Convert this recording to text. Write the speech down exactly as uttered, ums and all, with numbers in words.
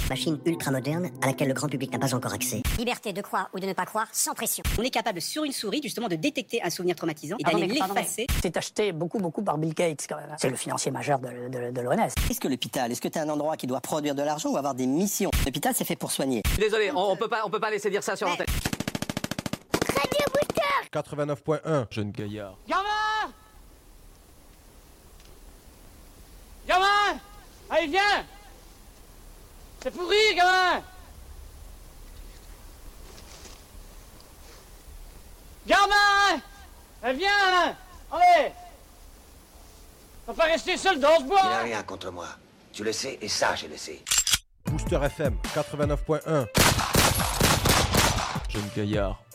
Machine ultra moderne à laquelle le grand public n'a pas encore accès. Liberté de croire ou de ne pas croire sans pression. On est capable sur une souris justement de détecter un souvenir traumatisant et d'aller l'effacer. C'est acheté beaucoup beaucoup par Bill Gates quand même. C'est le financier majeur de, de, de l'O M S. Est-ce que l'hôpital, est-ce que t'es un endroit qui doit produire de l'argent ou avoir des missions? L'hôpital, c'est fait pour soigner. Désolé, on, on peut pas, on peut pas laisser dire ça sur l'antenne. Radio Booster quatre-vingt-neuf point un, jeune gaillard. Gamin! Gamin! Allez, viens! C'est pourri, gamin! Gamin! Allez, viens! Allez! On va pas rester seul dans ce bois! Il n'a rien contre moi. Tu le sais, et ça, je le sais. Booster F M quatre-vingt-neuf point un. Jeune gaillard.